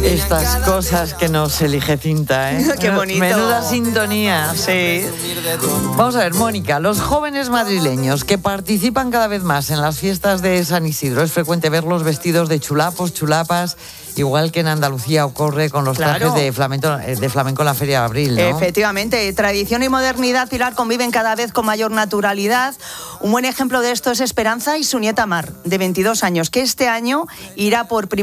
Estas cosas que nos elige Cinta, ¿eh? Qué bonito. Menuda sintonía. Sí. Vamos a ver, Mónica, los jóvenes madrileños que participan cada vez más en las fiestas de San Isidro, es frecuente verlos vestidos de chulapos, chulapas, igual que en Andalucía ocurre con los trajes de flamenco en la Feria de Abril, ¿no? Efectivamente, tradición y modernidad, Pilar, conviven cada vez con mayor naturalidad. Un buen ejemplo de esto es Esperanza y su nieta Mar, de 22 años, que este año va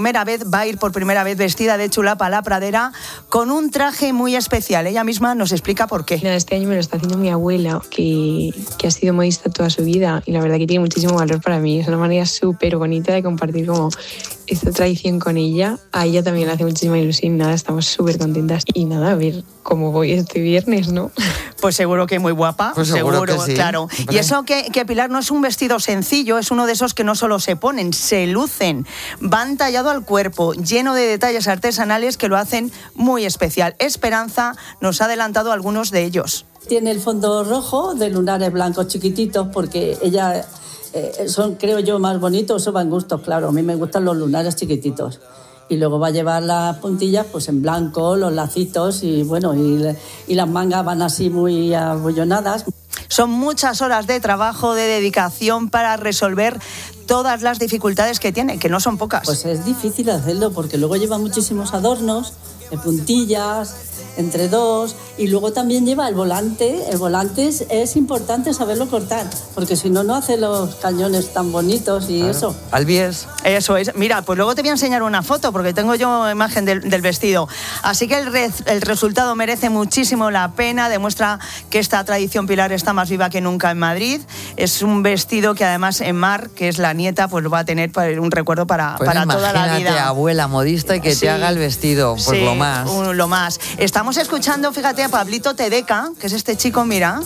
a ir por primera vez vestida de chulapa a la pradera con un traje muy especial. Ella misma nos explica por qué. Este año me lo está haciendo mi abuela, que ha sido modista toda su vida, y la verdad que tiene muchísimo valor para mí. Es una manera súper bonita de compartir como esta tradición con ella. A ella también le hace muchísima ilusión. Nada, estamos súper contentas. Y nada, a ver cómo voy este viernes, ¿no? Pues seguro que muy guapa. Pues seguro que sí. Claro. Y eso que Pilar, no es un vestido sencillo, es uno de esos que no solo se ponen, se lucen. Van tallado al cuerpo, lleno de detalles artesanales que lo hacen muy especial. Esperanza nos ha adelantado algunos de ellos. Tiene el fondo rojo de lunares blancos chiquititos porque ella... son, creo yo, más bonitos, eso va en gustos, claro. A mí me gustan los lunares chiquititos. Y luego va a llevar las puntillas pues en blanco, los lacitos y bueno, y las mangas van así muy abullonadas. Son muchas horas de trabajo, de dedicación para resolver todas las dificultades que tiene, que no son pocas. Pues es difícil hacerlo porque luego lleva muchísimos adornos, puntillas, entre dos, y luego también lleva el volante. El volante es importante saberlo cortar, porque si no, no hace los cañones tan bonitos y eso. Albies. Eso es. Mira, pues luego te voy a enseñar una foto, porque tengo yo imagen del vestido. Así que el resultado merece muchísimo la pena, demuestra que esta tradición, Pilar, está más viva que nunca en Madrid. Es un vestido que además en Mar, que es la nieta, pues va a tener un recuerdo para toda la vida. Imagínate, abuela modista, y que te haga el vestido, pues sí, lo más. Lo más. Estamos escuchando, fíjate, a Pablito Tedeca, que es este chico, mira,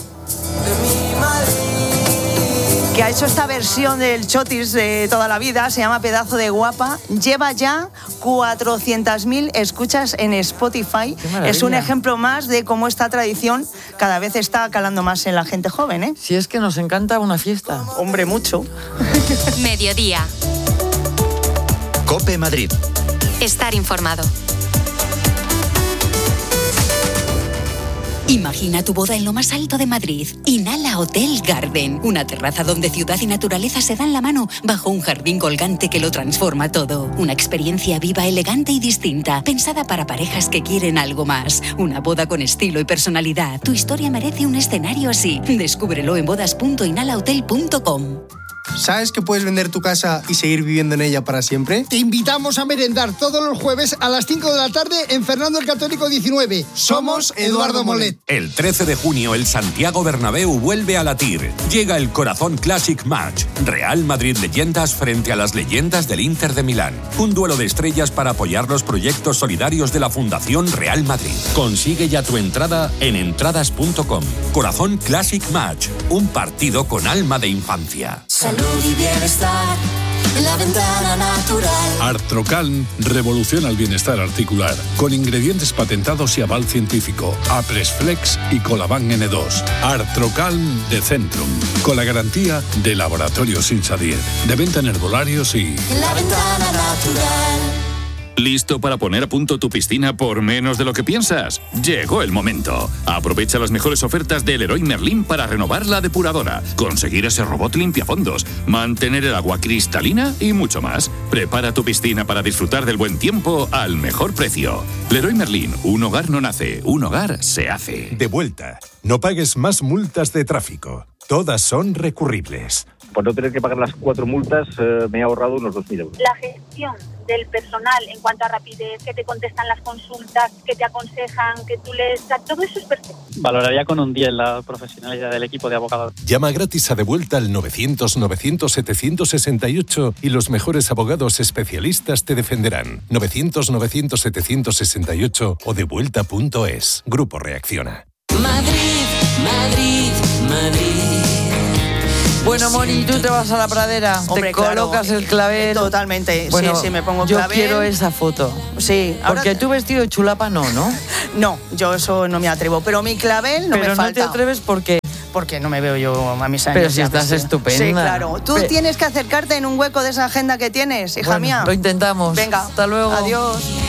que ha hecho esta versión del Chotis de toda la vida, se llama Pedazo de Guapa, lleva ya 400.000 escuchas en Spotify. Es un ejemplo más de cómo esta tradición cada vez está calando más en la gente joven, ¿eh? Si es que nos encanta una fiesta. Hombre, mucho. Mediodía. COPE Madrid. Estar informado. Imagina tu boda en lo más alto de Madrid. Inhala Hotel Garden, una terraza donde ciudad y naturaleza se dan la mano bajo un jardín colgante que lo transforma todo. Una experiencia viva, elegante y distinta, pensada para parejas que quieren algo más. Una boda con estilo y personalidad. Tu historia merece un escenario así. Descúbrelo en bodas.inhalahotel.com. ¿Sabes que puedes vender tu casa y seguir viviendo en ella para siempre? Te invitamos a merendar todos los jueves a las 5 de la tarde en Fernando el Católico 19. Somos Eduardo Molet. El 13 de junio el Santiago Bernabéu vuelve a latir. Llega el Corazón Classic Match. Real Madrid Leyendas frente a las leyendas del Inter de Milán. Un duelo de estrellas para apoyar los proyectos solidarios de la Fundación Real Madrid. Consigue ya tu entrada en entradas.com. Corazón Classic Match. Un partido con alma de infancia. Salud y bienestar en la ventana natural. Artrocalm revoluciona el bienestar articular con ingredientes patentados y aval científico. Apresflex y Colaban N2. Artrocalm de Centrum, con la garantía de Laboratorios Insadier. De venta en herbolarios y... En la ventana natural. ¿Listo para poner a punto tu piscina por menos de lo que piensas? Llegó el momento. Aprovecha las mejores ofertas del Leroy Merlin para renovar la depuradora, conseguir ese robot limpiafondos, mantener el agua cristalina y mucho más. Prepara tu piscina para disfrutar del buen tiempo al mejor precio. Leroy Merlin, un hogar no nace, un hogar se hace. De vuelta. No pagues más multas de tráfico. Todas son recurribles. Por no tener que pagar las 4 multas, me he ahorrado unos 2.000 euros. La gestión del personal en cuanto a rapidez, que te contestan las consultas, que te aconsejan, que tú les... todo eso es perfecto. Valoraría con un 10 la profesionalidad del equipo de abogados. Llama gratis a De Vuelta al 900-900-768 y los mejores abogados especialistas te defenderán. 900-900-768 o devuelta.es. Grupo Reacciona. Madrid, Madrid, Madrid. Bueno, Moni, tú te vas a la pradera, hombre, te colocas el clavel. Totalmente, bueno, sí, me pongo yo clavel. Yo quiero esa foto. Sí. Porque tú vestido de chulapa no. No, yo eso no me atrevo, pero mi clavel no me falta. Pero no te atreves porque no me veo yo a mis años. Pero si estás estupenda. Sí, claro. Tú tienes que acercarte en un hueco de esa agenda que tienes, hija mía. Lo intentamos. Venga. Hasta luego. Adiós.